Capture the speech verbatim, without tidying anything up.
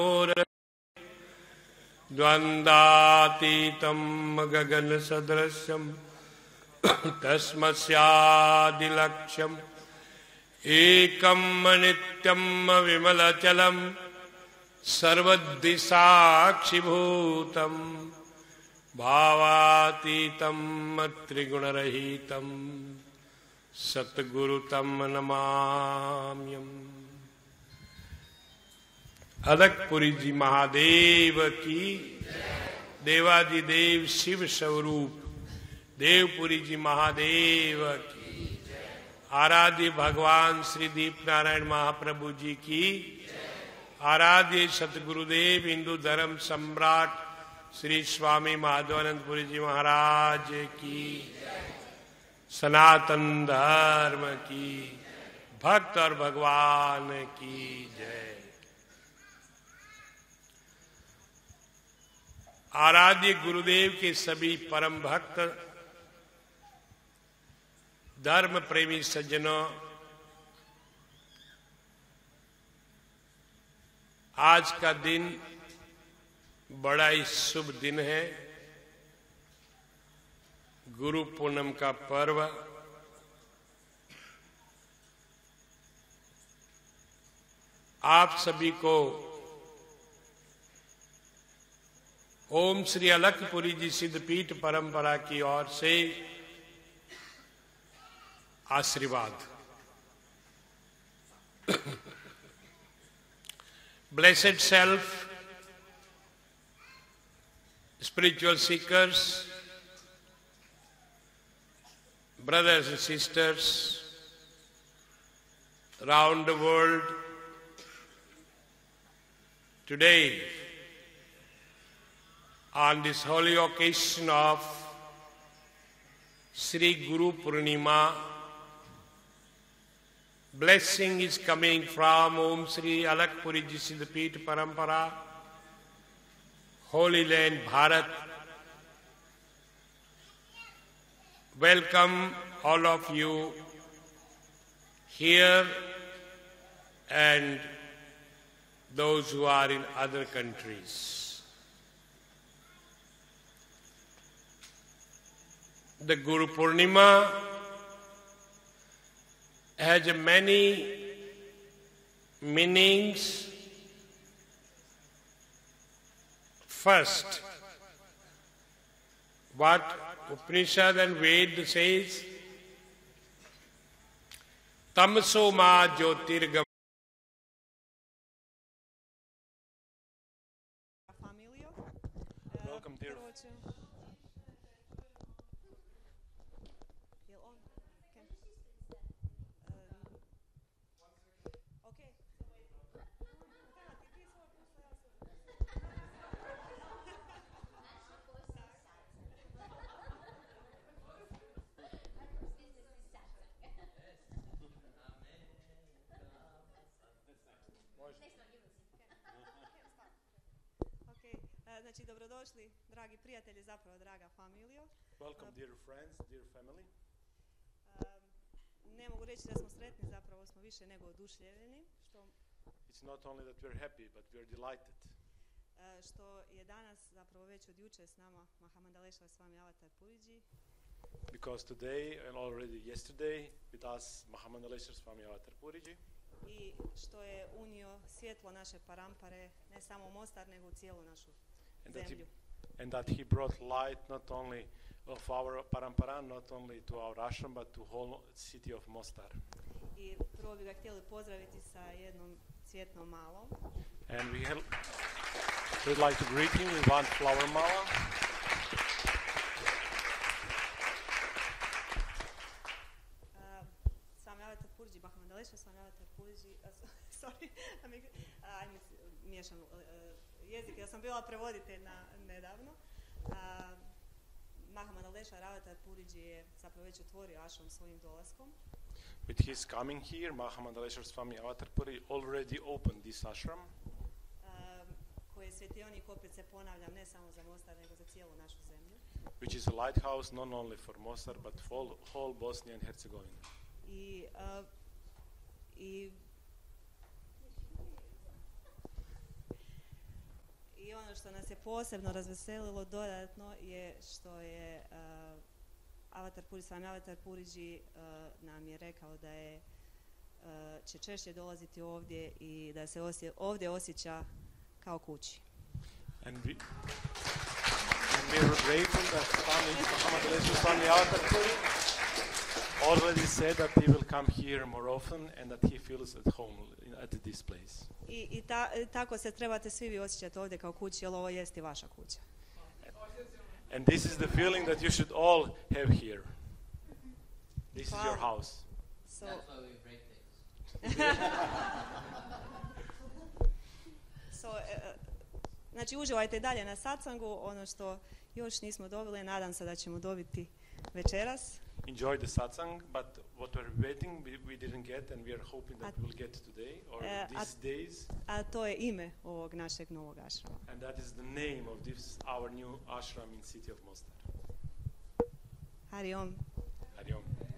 द्वन्द्वातीतं गगनसदृशं तस्मस्यादिलक्ष्यम् एकं नित्यं विमलचलं सर्वदिशाक्षिभूतं भावातीतं त्रिगुणरहितं सद्गुरुतं नमाम्यहम्। अलकपुरी जी महादेव की, देवादिदेव शिव स्वरूप देवपुरी जी महादेव की, आराध्य भगवान श्री दीप नारायण महाप्रभु जी की, आराध्य सतगुरुदेव हिंदू धर्म सम्राट श्री स्वामी माधवानंदपुरी जी महाराज की, सनातन धर्म की, भक्त और भगवान की जय। आराध्य गुरुदेव के सभी परम भक्त धर्म प्रेमी सज्जनों, आज का दिन बड़ा ही शुभ दिन है। गुरु पूनम का पर्व। आप सभी को ओम श्री अलकपुरी जी सिद्धपीठ परंपरा की ओर से आशीर्वाद। Blessed self, spiritual seekers, brothers and sisters around the world, today on this holy occasion of Sri Guru Purnima, blessing is coming from Om Sri Alakpuri Ji Siddhapith Parampara, Holy Land Bharat. Welcome all of you here and those who are in other countries. The Guru Purnima has many meanings. First, what Upanishad and Ved says, Tamso ma jyotirgam. Welcome, dear. Znači, dobrodošli, dragi prijatelji, zapravo draga familijo. Welcome, dear friends, dear family. Ne mogu reći da smo sretni, zapravo smo više nego oduševljeni. Što, It's not only that we're happy, but we're delighted. Što je danas, zapravo već od juče s nama Mahamandaleshvara Swami Avatar Puriji. Because today and already yesterday with us Mahamandaleshvara Swami Avatar Puriji. I što je unio svjetlo naše parampare ne samo u Mostar, nego u cijelu našu And that, he, zemlju. and that he brought light not only of our parampara, not only to our ashram, but to whole city of Mostar. I prvo bi ga htjeli pozdraviti sa jednom cvjetnom malom. And we hel- would like to greet him with one flower mala. Swami Avatar Puriji, Mahamandaleshvara Swami Avatar Puriji, sorry, ajme, miješam jezik, ja sam bila prevoditelj na, nedavno. Mahamandaleshvara Avatar Puriji je zapravo već otvorio ashram svojim dolaskom. With his coming here, Mahamandaleshvara Swami Avatar Puri already opened this ashram. Koji je svjetionik, opet se ponavljam, ne samo za Mostar, nego za cijelu našu zemlju. Which is a lighthouse not only for Mostar, but for whole Bosnia and Herzegovina. I, uh, i ono što nas je posebno razveselilo dodatno je što je uh, Avatar Puri, Swami Avatar Puriji uh, nam je rekao da je uh, će češće dolaziti ovdje i da se osje, ovdje osjeća kao kući. And we, and we were grateful that Swami Muhammad Alesu Swami Avatar Puri already said that he will come here more often and that he feels at home in, at this place. I, i ta, tako se trebate svi vi osjećati ovdje kao kući, jer ovo jest i vaša kuća. And this is the feeling that you should all have here. This is your house. So, That's why we break things. so, uh, znači uživajte dalje na satsangu, ono što još nismo dobili, nadam se da ćemo dobiti večeras. Enjoy the satsang, but what we're waiting we, we didn't get and we are hoping that At- we'll get today or Uh, these days. A to je ime ovog našeg novog ašrama. And that is the name of this our new ashram in city of Mostar. Hari Om. Hari Om.